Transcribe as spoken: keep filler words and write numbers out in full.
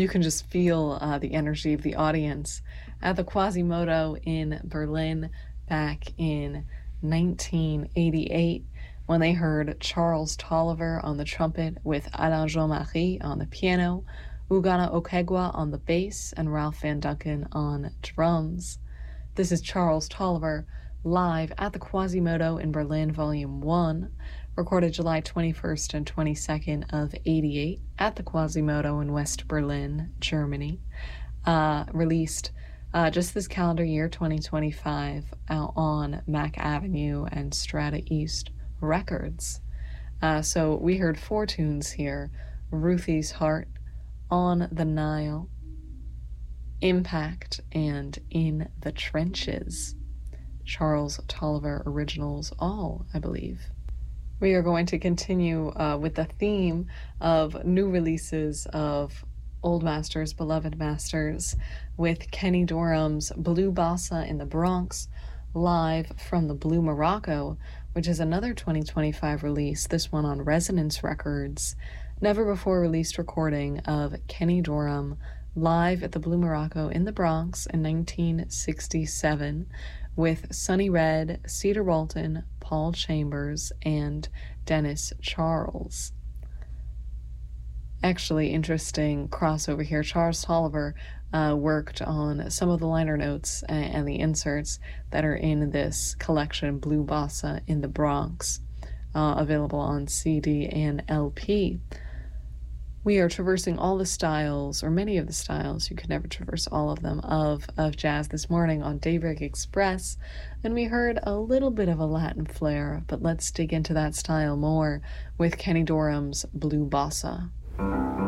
You can just feel uh, the energy of the audience at the Quasimodo in Berlin back in nineteen eighty-eight when they heard Charles Tolliver on the trumpet with Alain Jean-Marie on the piano, Ugana Okegwa on the bass, and Ralph Van Duncan on drums. This is Charles Tolliver live at the Quasimodo in Berlin, Volume one, recorded July twenty-first and twenty-second of eighty-eight at the Quasimodo in West Berlin, Germany. Uh, released uh, just this calendar year, twenty twenty-five, out on Mack Avenue and Strata East Records. Uh, so we heard four tunes here: Ruthie's Heart, On the Nile, Impact, and In the Trenches. Charles Tolliver originals all, I believe. We are going to continue uh, with the theme of new releases of old masters, beloved masters, with Kenny Dorham's Blue Bossa in the Bronx, live from the Blue Morocco, which is another twenty twenty-five release, this one on Resonance Records. Never before released recording of Kenny Dorham live at the Blue Morocco in the Bronx in nineteen sixty-seven with Sonny Red, Cedar Walton, Paul Chambers, and Dennis Charles. Actually, interesting crossover here. Charles Tolliver uh, worked on some of the liner notes and, and the inserts that are in this collection, Blue Bossa in the Bronx, uh, available on C D and L P. We are traversing all the styles, or many of the styles, you can never traverse all of them, of, of jazz this morning on Daybreak Express, and we heard a little bit of a Latin flair, but let's dig into that style more with Kenny Dorham's Blue Bossa.